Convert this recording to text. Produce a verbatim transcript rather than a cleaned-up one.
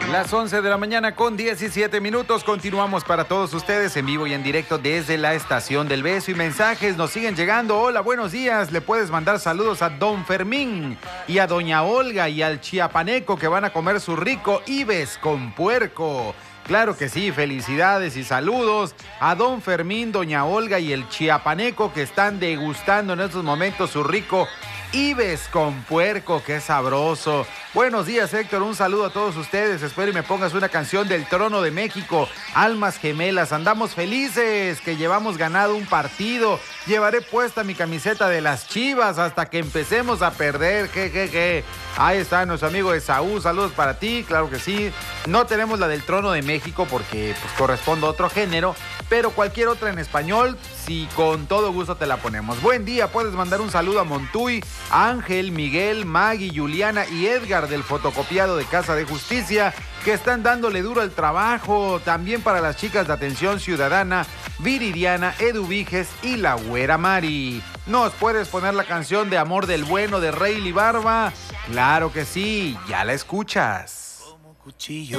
Las once de la mañana con diecisiete minutos. Continuamos para todos ustedes en vivo y en directo desde la Estación del Beso. Y mensajes nos siguen llegando. Hola, buenos días. Le puedes mandar saludos a Don Fermín y a Doña Olga y al chiapaneco que van a comer su rico Ives con puerco. Claro que sí, felicidades y saludos a Don Fermín, Doña Olga y el chiapaneco que están degustando en estos momentos su rico Ives con puerco, qué sabroso. Buenos días, Héctor, un saludo a todos ustedes. Espero y me pongas una canción del Trono de México, Almas Gemelas. Andamos felices que llevamos ganado un partido. Llevaré puesta mi camiseta de las Chivas hasta que empecemos a perder. Jejeje. Ahí está nuestro amigo Esaú, saludos para ti, claro que sí. No tenemos la del Trono de México porque pues, corresponde a otro género, pero cualquier otra en español, sí, con todo gusto te la ponemos. Buen día, puedes mandar un saludo a Montuy, a Ángel, Miguel, Maggie, Juliana y Edgar del fotocopiado de Casa de Justicia, que están dándole duro al trabajo. También para las chicas de Atención Ciudadana, Viridiana, Eduviges y la Güera Mari. ¿Nos puedes poner la canción de Amor del Bueno de Rayleigh Barba? Claro que sí, ya la escuchas. Como cuchillo.